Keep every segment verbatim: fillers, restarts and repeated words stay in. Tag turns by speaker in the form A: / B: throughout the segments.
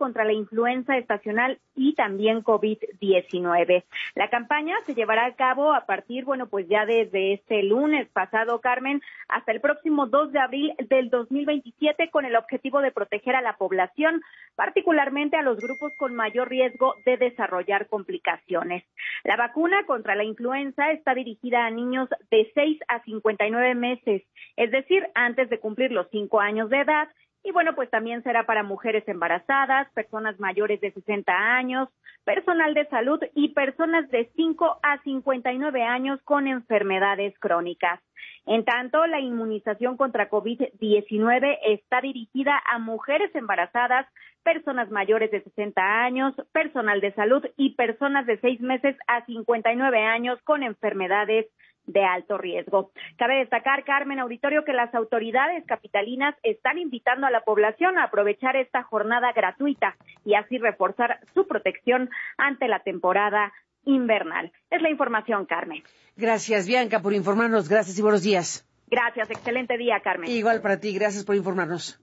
A: contra la influenza estacional y también COVID diecinueve. La campaña se llevará a cabo a partir, bueno, pues ya desde este lunes pasado, Carmen, hasta el próximo dos de abril del dos mil veintisiete, con el objetivo de proteger a la población, particularmente a los grupos con mayor riesgo de desarrollar complicaciones. La vacuna contra la influenza está dirigida a niños de seis a cincuenta y nueve meses, es decir, antes de cumplir los cinco años de edad. Y bueno, pues también será para mujeres embarazadas, personas mayores de sesenta años, personal de salud y personas de cinco a cincuenta y nueve años con enfermedades crónicas. En tanto, la inmunización contra COVID diecinueve está dirigida a mujeres embarazadas, personas mayores de sesenta años, personal de salud y personas de seis meses a cincuenta y nueve años con enfermedades de alto riesgo. Cabe destacar, Carmen, auditorio, que las autoridades capitalinas están invitando a la población a aprovechar esta jornada gratuita y así reforzar su protección ante la temporada invernal. Es la información, Carmen.
B: Gracias, Bianca, por informarnos. Gracias y buenos días.
A: Gracias, excelente día, Carmen.
B: Igual para ti, gracias por informarnos.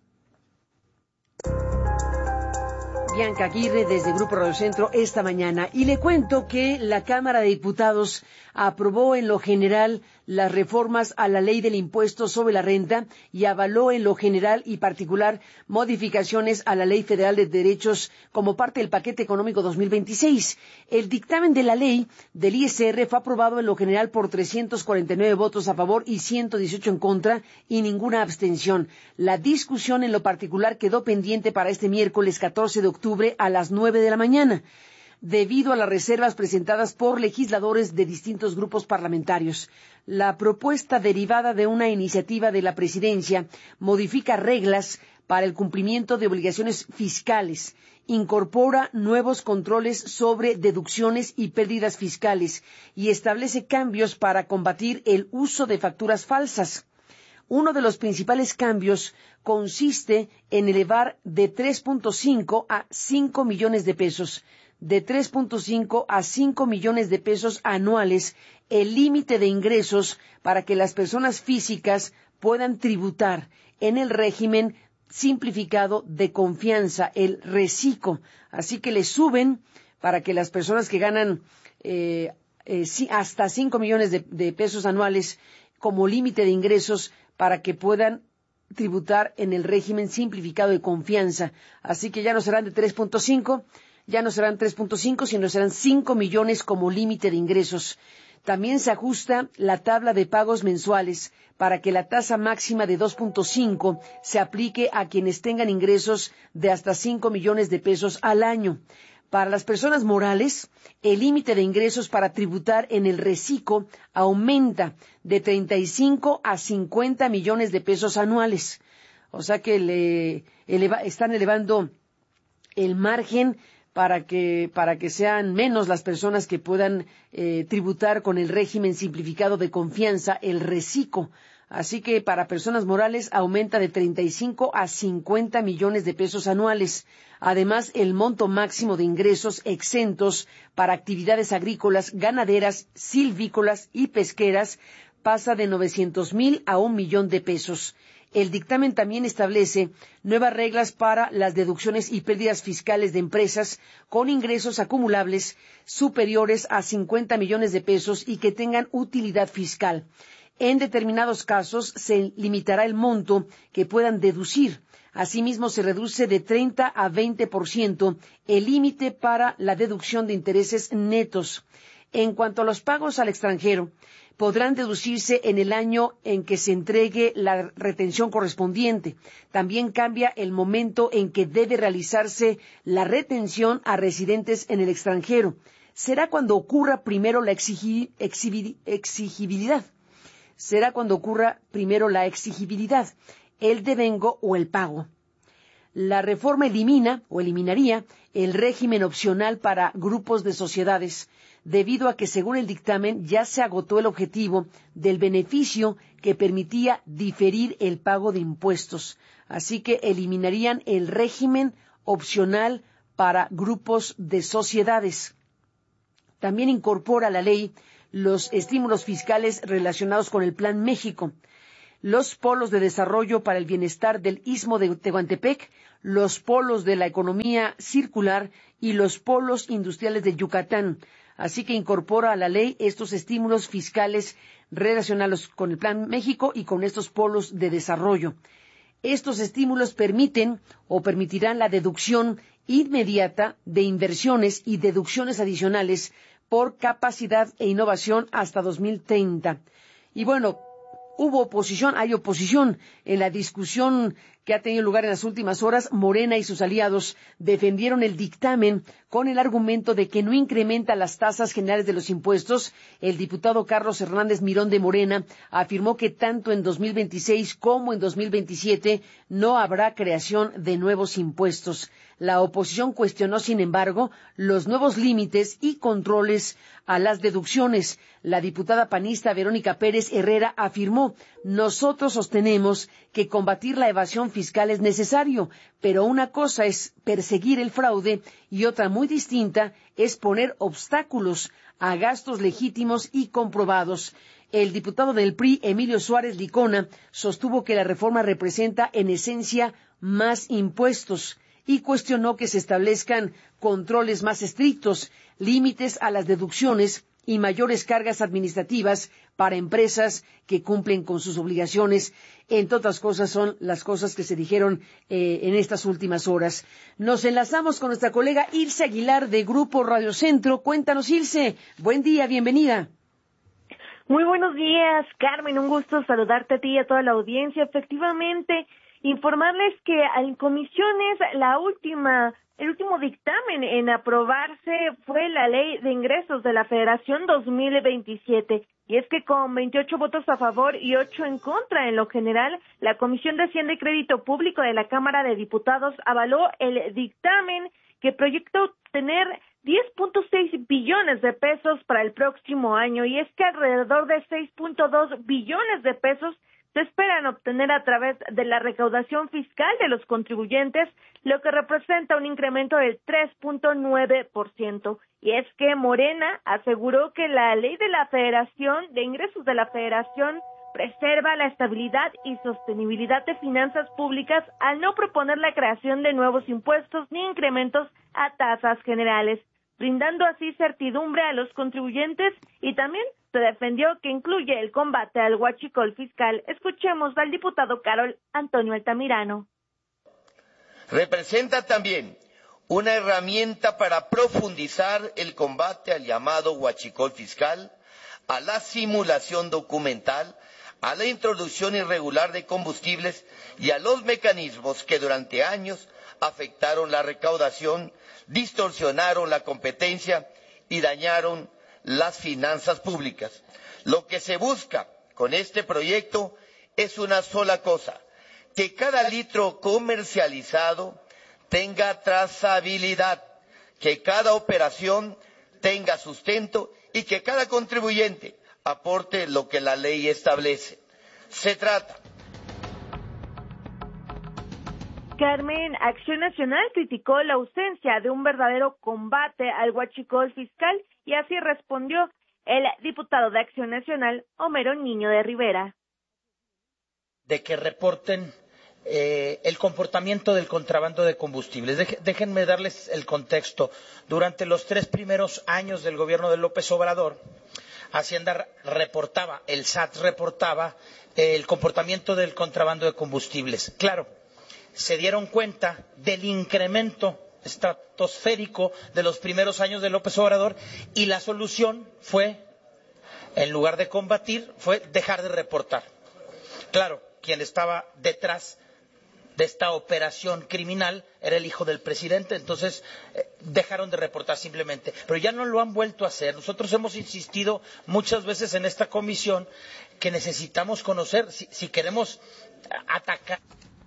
B: Bianca Aguirre desde Grupo Radio Centro esta mañana. Y le cuento que la Cámara de Diputados aprobó en lo general las reformas a la ley del impuesto sobre la renta y avaló en lo general y particular modificaciones a la Ley Federal de Derechos como parte del paquete económico dos mil veintiséis. El dictamen de la ley del I S R fue aprobado en lo general por trescientos cuarenta y nueve votos a favor y ciento dieciocho en contra y ninguna abstención. La discusión en lo particular quedó pendiente para este miércoles catorce de octubre a las nueve de la mañana, debido a las reservas presentadas por legisladores de distintos grupos parlamentarios. La propuesta derivada de una iniciativa de la Presidencia modifica reglas para el cumplimiento de obligaciones fiscales, incorpora nuevos controles sobre deducciones y pérdidas fiscales y establece cambios para combatir el uso de facturas falsas. Uno de los principales cambios consiste en elevar de tres punto cinco a cinco millones de pesos, de tres punto cinco a cinco millones de pesos anuales, el límite de ingresos para que las personas físicas puedan tributar en el régimen simplificado de confianza, el RECICO. Así que le suben para que las personas que ganan eh, eh, hasta cinco millones de, de pesos anuales como límite de ingresos para que puedan tributar en el régimen simplificado de confianza. Así que ya no serán de tres punto cinco, ya no serán tres punto cinco, sino serán cinco millones como límite de ingresos. También se ajusta la tabla de pagos mensuales para que la tasa máxima de dos punto cinco se aplique a quienes tengan ingresos de hasta cinco millones de pesos al año. Para las personas morales, el límite de ingresos para tributar en el RECICO aumenta de treinta y cinco a cincuenta millones de pesos anuales. O sea que le eleva, están elevando el margen para que para que sean menos las personas que puedan eh, tributar con el régimen simplificado de confianza, el RECICO. Así que para personas morales aumenta de treinta y cinco a cincuenta millones de pesos anuales. Además, el monto máximo de ingresos exentos para actividades agrícolas, ganaderas, silvícolas y pesqueras pasa de novecientos mil a un millón de pesos. El dictamen también establece nuevas reglas para las deducciones y pérdidas fiscales de empresas con ingresos acumulables superiores a cincuenta millones de pesos y que tengan utilidad fiscal. En determinados casos se limitará el monto que puedan deducir. Asimismo, se reduce de treinta a veinte por ciento el límite para la deducción de intereses netos. En cuanto a los pagos al extranjero, podrán deducirse en el año en que se entregue la retención correspondiente. También cambia el momento en que debe realizarse la retención a residentes en el extranjero. Será cuando ocurra primero la exigi- exhibi- exigibilidad. Será cuando ocurra primero la exigibilidad, el devengo o el pago. La reforma elimina o eliminaría el régimen opcional para grupos de sociedades, debido a que, según el dictamen, ya se agotó el objetivo del beneficio que permitía diferir el pago de impuestos. Así que eliminarían el régimen opcional para grupos de sociedades. También incorpora la ley los estímulos fiscales relacionados con el Plan México. los polos de desarrollo para el bienestar del Istmo de Tehuantepec, los polos de la economía circular y los polos industriales de Yucatán. Así que incorpora a la ley estos estímulos fiscales relacionados con el Plan México y con estos polos de desarrollo. Estos estímulos permiten o permitirán la deducción inmediata de inversiones y deducciones adicionales por capacidad e innovación hasta dos mil treinta. Y bueno, hubo oposición, hay oposición en la discusión que ha tenido lugar en las últimas horas. Morena y sus aliados defendieron el dictamen con el argumento de que no incrementa las tasas generales de los impuestos. El diputado Carlos Hernández Mirón de Morena afirmó que tanto en dos mil veintiséis como en dos mil veintisiete no habrá creación de nuevos impuestos. La oposición cuestionó, sin embargo, los nuevos límites y controles a las deducciones. La diputada panista Verónica Pérez Herrera afirmó: nosotros sostenemos que combatir la evasión fiscal es necesario, pero una cosa es perseguir el fraude y otra muy distinta es poner obstáculos a gastos legítimos y comprobados. El diputado del P R I, Emilio Suárez Licona, sostuvo que la reforma representa en esencia más impuestos y cuestionó que se establezcan controles más estrictos, límites a las deducciones y mayores cargas administrativas para empresas que cumplen con sus obligaciones. Entre otras cosas, son las cosas que se dijeron eh, en estas últimas horas. Nos enlazamos con nuestra colega Ilse Aguilar de Grupo Radio Centro. Cuéntanos, Ilse. Buen día, bienvenida.
C: Muy buenos días, Carmen. Un gusto saludarte a ti y a toda la audiencia. Efectivamente, informarles que en comisiones la última, el último dictamen en aprobarse fue la Ley de Ingresos de la Federación dos mil veintisiete. Y es que con veintiocho votos a favor y ocho en contra en lo general, la Comisión de Hacienda y Crédito Público de la Cámara de Diputados avaló el dictamen que proyecta obtener diez punto seis billones de pesos para el próximo año. Y es que alrededor de seis punto dos billones de pesos se esperan obtener a través de la recaudación fiscal de los contribuyentes, lo que representa un incremento del tres punto nueve por ciento. Y es que Morena aseguró que la ley de la Federación, de ingresos de la Federación, preserva la estabilidad y sostenibilidad de finanzas públicas al no proponer la creación de nuevos impuestos ni incrementos a tasas generales, brindando así certidumbre a los contribuyentes, y también se defendió que incluye el combate al huachicol fiscal. Escuchemos al diputado Carol Antonio Altamirano.
D: Representa también una herramienta para profundizar el combate al llamado huachicol fiscal, a la simulación documental, a la introducción irregular de combustibles y a los mecanismos que durante años afectaron la recaudación, distorsionaron la competencia y dañaron las finanzas públicas. Lo que se busca con este proyecto es una sola cosa: que cada litro comercializado tenga trazabilidad, que cada operación tenga sustento y que cada contribuyente aporte lo que la ley establece. Se trata.
C: Carmen, Acción Nacional criticó la ausencia de un verdadero combate al huachicol fiscal y así respondió el diputado de Acción Nacional, Homero Niño de Rivera.
E: De que reporten eh, el comportamiento del contrabando de combustibles. Deje, déjenme darles el contexto. Durante los tres primeros años del gobierno de López Obrador, Hacienda reportaba, el S A T reportaba eh, el comportamiento del contrabando de combustibles. Claro, se dieron cuenta del incremento estratosférico de los primeros años de López Obrador y la solución fue, en lugar de combatir, fue dejar de reportar. Claro, quien estaba detrás de esta operación criminal era el hijo del presidente, entonces eh, dejaron de reportar simplemente. Pero ya no lo han vuelto a hacer. Nosotros hemos insistido muchas veces en esta comisión que necesitamos conocer si, si queremos atacar.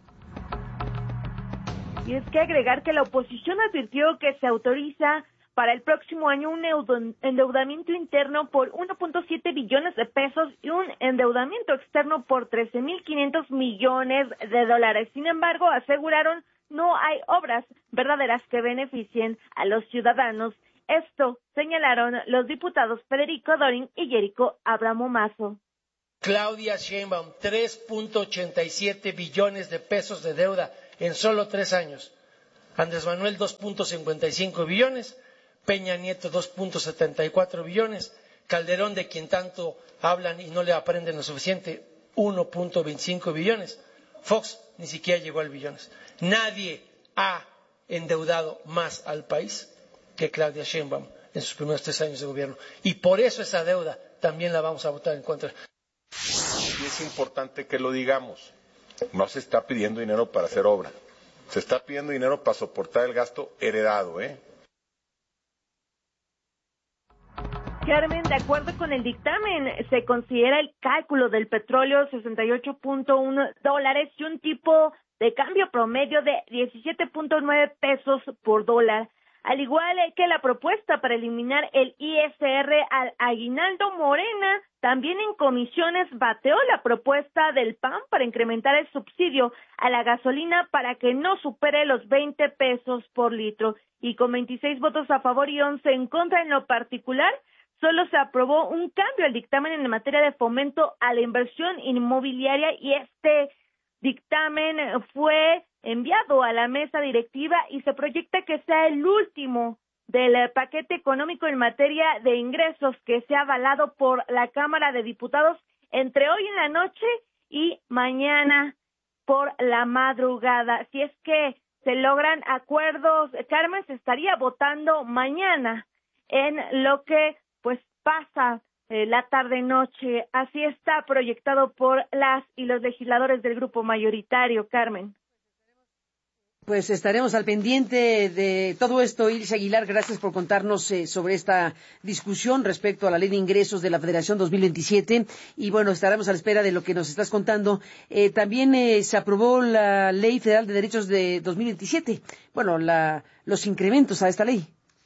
C: Y es que agregar que la oposición advirtió que se autoriza para el próximo año un endeudamiento interno por uno punto siete billones de pesos y un endeudamiento externo por trece mil quinientos millones de dólares. Sin embargo, aseguraron no hay obras verdaderas que beneficien a los ciudadanos. Esto señalaron los diputados Federico Dorin y Yerico Abramo Mazo.
F: Claudia Sheinbaum, tres punto ochenta y siete billones de pesos de deuda en solo tres años. Andrés Manuel, dos punto cincuenta y cinco billones. Peña Nieto, dos punto setenta y cuatro billones. Calderón, de quien tanto hablan y no le aprenden lo suficiente, uno punto veinticinco billones. Fox ni siquiera llegó al billones. Nadie ha endeudado más al país que Claudia Sheinbaum en sus primeros tres años de gobierno. Y por eso esa deuda también la vamos a votar en contra.
G: Y es importante que lo digamos. No se está pidiendo dinero para hacer obra. Se está pidiendo dinero para soportar el gasto heredado, ¿eh?
C: Carmen, de acuerdo con el dictamen, se considera el cálculo del petróleo sesenta y ocho punto uno dólares y un tipo de cambio promedio de diecisiete punto nueve pesos por dólar. Al igual que la propuesta para eliminar el I S R al aguinaldo, Morena también en comisiones bateó la propuesta del P A N para incrementar el subsidio a la gasolina para que no supere los veinte pesos por litro. Y con veintiséis votos a favor y once en contra en lo particular, solo se aprobó un cambio al dictamen en materia de fomento a la inversión inmobiliaria y este dictamen fue enviado a la mesa directiva y se proyecta que sea el último del paquete económico en materia de ingresos que sea avalado por la Cámara de Diputados entre hoy en la noche y mañana por la madrugada. Si es que se logran acuerdos, Carmen, se estaría votando mañana en lo que pues pasa eh, la tarde-noche. Así está proyectado por las y los legisladores del grupo mayoritario, Carmen.
B: Pues estaremos al pendiente de todo esto. Ilse Aguilar, gracias por contarnos eh, sobre esta discusión respecto a la Ley de Ingresos de la Federación dos mil veintisiete. Y bueno, estaremos a la espera de lo que nos estás contando. Eh, también eh, se aprobó la Ley Federal de Derechos de dos mil veintisiete. Bueno, la, los incrementos a esta ley.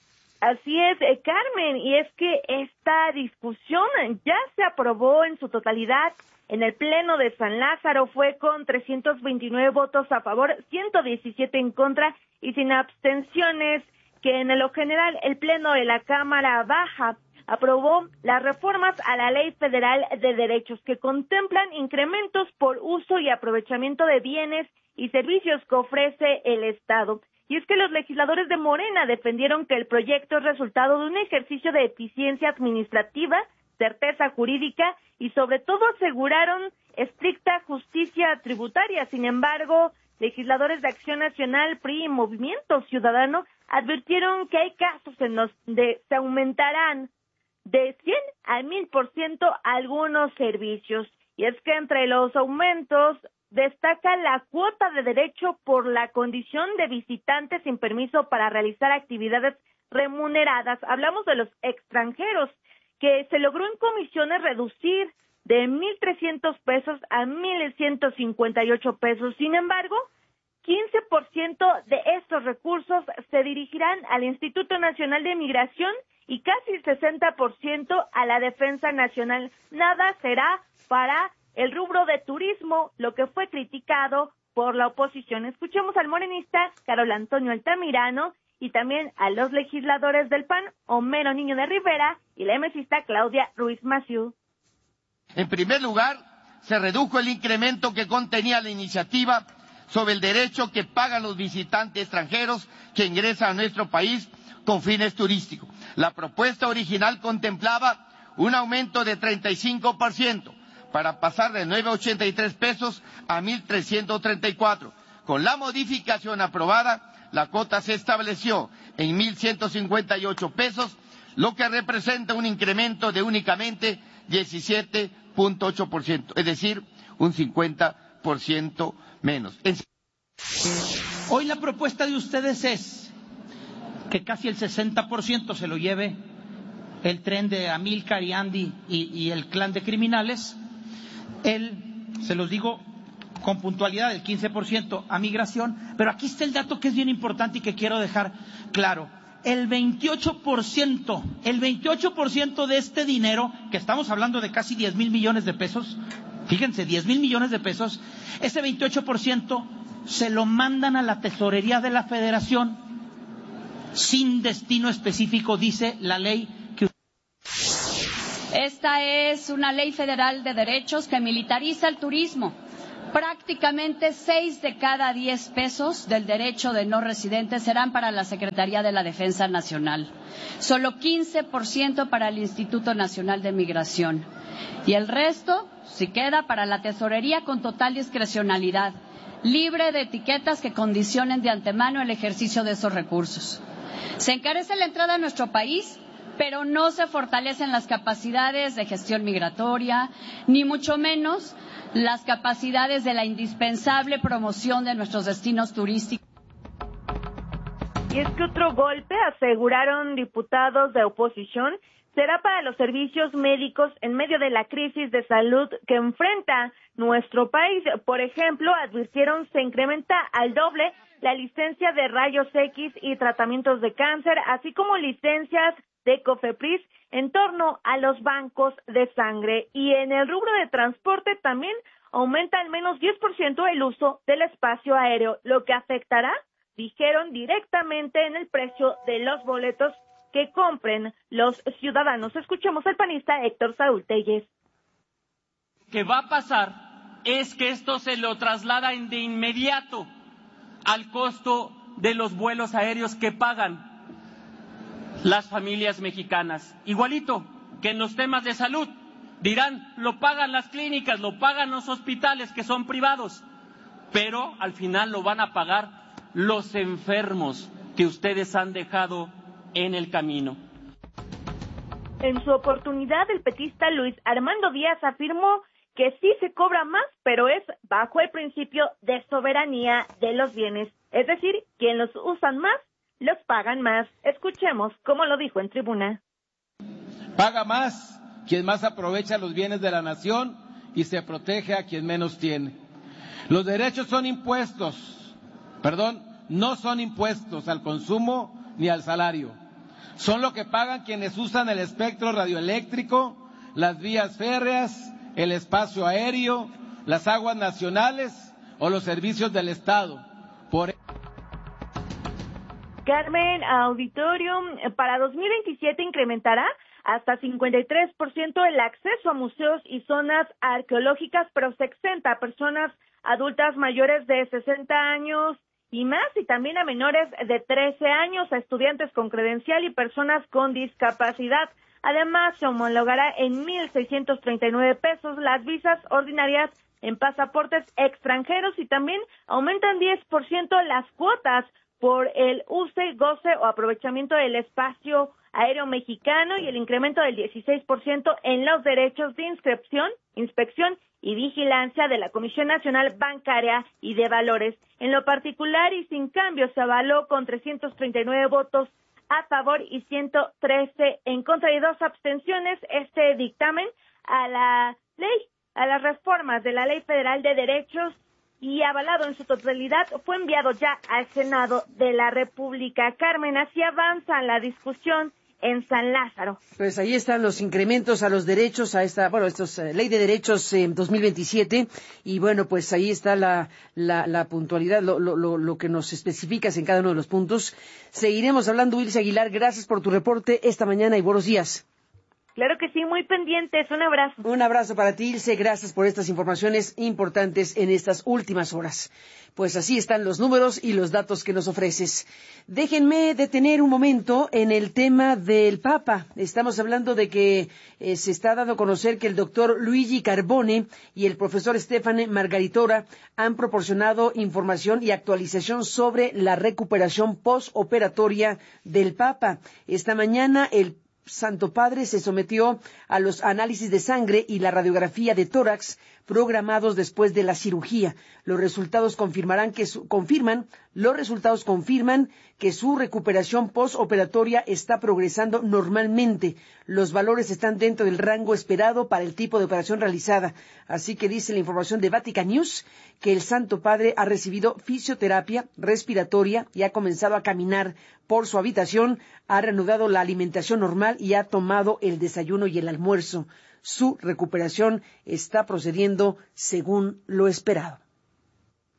C: Así es, eh, Carmen, y es que esta discusión ya se aprobó en su totalidad en el Pleno de San Lázaro. Fue con trescientos veintinueve votos a favor, ciento diecisiete en contra y sin abstenciones, que en lo general el Pleno de la Cámara Baja aprobó las reformas a la Ley Federal de Derechos que contemplan incrementos por uso y aprovechamiento de bienes y servicios que ofrece el Estado. Y es que los legisladores de Morena defendieron que el proyecto es resultado de un ejercicio de eficiencia administrativa, certeza jurídica y sobre todo aseguraron estricta justicia tributaria. Sin embargo, legisladores de Acción Nacional, P R I y Movimiento Ciudadano advirtieron que hay casos en los que se aumentarán de cien al mil por ciento algunos servicios. Y es que entre los aumentos destaca la cuota de derecho por la condición de visitante sin permiso para realizar actividades remuneradas. Hablamos de los extranjeros, que se logró en comisiones reducir de mil trescientos pesos a mil ciento cincuenta y ocho pesos. Sin embargo, quince por ciento de estos recursos se dirigirán al Instituto Nacional de Migración y casi el sesenta por ciento a la Defensa Nacional. Nada será para el rubro de turismo, lo que fue criticado por la oposición. Escuchemos al morenista Carol Antonio Altamirano y también a los legisladores del P A N, Homero Niño de Rivera y la emesista Claudia Ruiz Massieu.
H: En primer lugar, se redujo el incremento que contenía la iniciativa sobre el derecho que pagan los visitantes extranjeros que ingresan a nuestro país con fines turísticos. La propuesta original contemplaba un aumento de treinta y cinco por ciento para pasar de nueve ochenta y tres pesos a mil trescientos treinta y cuatro. Con la modificación aprobada, la cuota se estableció en mil ciento cincuenta y ocho pesos, lo que representa un incremento de únicamente diecisiete punto ocho por ciento, es decir, un cincuenta por ciento menos.
I: Hoy la propuesta de ustedes es que casi el sesenta por ciento se lo lleve el tren de Amílcar y Andy y, y el clan de criminales. Él, se los digo con puntualidad, el quince por ciento a migración, pero aquí está el dato que es bien importante y que quiero dejar claro. El veintiocho por ciento, el veintiocho por ciento de este dinero, que estamos hablando de casi diez mil millones de pesos, fíjense, diez mil millones de pesos, ese veintiocho por ciento se lo mandan a la tesorería de la Federación sin destino específico, dice la ley. Que
J: Esta es una ley federal de derechos que militariza el turismo. Prácticamente seis de cada diez pesos del derecho de no residentes serán para la Secretaría de la Defensa Nacional. Solo quince por ciento para el Instituto Nacional de Migración. Y el resto, si queda, para la tesorería con total discrecionalidad, libre de etiquetas que condicionen de antemano el ejercicio de esos recursos. Se encarece la entrada a nuestro país, pero no se fortalecen las capacidades de gestión migratoria, ni mucho menos las capacidades de la indispensable promoción de nuestros destinos turísticos.
C: Y es que otro golpe, aseguraron diputados de oposición, será para los servicios médicos en medio de la crisis de salud que enfrenta nuestro país. Por ejemplo, advirtieron se incrementa al doble la licencia de rayos X y tratamientos de cáncer, así como licencias de COFEPRIS en torno a los bancos de sangre. Y en el rubro de transporte también aumenta al menos diez por ciento el uso del espacio aéreo, lo que afectará, dijeron, directamente en el precio de los boletos que compren los ciudadanos. Escuchemos al panista Héctor Saúl Telles.
K: Lo que va a pasar es que esto se lo trasladan de inmediato al costo de los vuelos aéreos que pagan las familias mexicanas. Igualito que en los temas de salud, dirán, lo pagan las clínicas, lo pagan los hospitales que son privados, pero al final lo van a pagar los enfermos que ustedes han dejado en el camino.
C: En su oportunidad, el petista Luis Armando Díaz afirmó que sí se cobra más, pero es bajo el principio de soberanía de los bienes. Es decir, quien los usan más, los pagan más. Escuchemos cómo lo dijo en tribuna.
L: Paga más quien más aprovecha los bienes de la nación y se protege a quien menos tiene. Los derechos son impuestos, perdón, no son impuestos al consumo ni al salario. Son lo que pagan quienes usan el espectro radioeléctrico, las vías férreas, el espacio aéreo, las aguas nacionales o los servicios del Estado. Por
C: Carmen, auditorio, para dos mil veintisiete incrementará hasta cincuenta y tres por ciento el acceso a museos y zonas arqueológicas, pero se exenta a personas adultas mayores de sesenta años y más, y también a menores de trece años, a estudiantes con credencial y personas con discapacidad. Además, se homologará en mil seiscientos treinta y nueve pesos las visas ordinarias en pasaportes extranjeros y también aumentan diez por ciento las cuotas por el use, goce o aprovechamiento del espacio aéreo mexicano y el incremento del dieciséis por ciento en los derechos de inscripción, inspección y vigilancia de la Comisión Nacional Bancaria y de Valores. En lo particular y sin cambio se avaló con trescientos treinta y nueve votos a favor y ciento trece en contra y dos abstenciones este dictamen a la ley, a las reformas de la Ley Federal de Derechos y avalado en su totalidad, fue enviado ya al Senado de la República. Carmen, así avanza la discusión en San Lázaro.
B: Pues ahí están los incrementos a los derechos, a esta, bueno, estos uh, Ley de Derechos en eh, dos mil veintisiete, y bueno, pues ahí está la, la, la puntualidad, lo, lo, lo, lo que nos especificas en cada uno de los puntos. Seguiremos hablando, Ilse Aguilar, gracias por tu reporte esta mañana y buenos días.
C: Claro que sí, muy pendientes. Un abrazo.
B: Un abrazo para ti, Ilse. Gracias por estas informaciones importantes en estas últimas horas. Pues así están los números y los datos que nos ofreces. Déjenme detener un momento en el tema del Papa. Estamos hablando de que eh, se está dando a conocer que el doctor Luigi Carbone y el profesor Stefane Margaritora han proporcionado información y actualización sobre la recuperación postoperatoria del Papa. Esta mañana el Santo Padre se sometió a los análisis de sangre y la radiografía de tórax programados después de la cirugía. Los resultados confirmarán que su, confirman, los resultados confirman que su recuperación postoperatoria está progresando normalmente. Los valores están dentro del rango esperado para el tipo de operación realizada. Así que dice la información de Vatican News que el Santo Padre ha recibido fisioterapia respiratoria y ha comenzado a caminar por su habitación, ha reanudado la alimentación normal y ha tomado el desayuno y el almuerzo. Su recuperación está procediendo según lo esperado.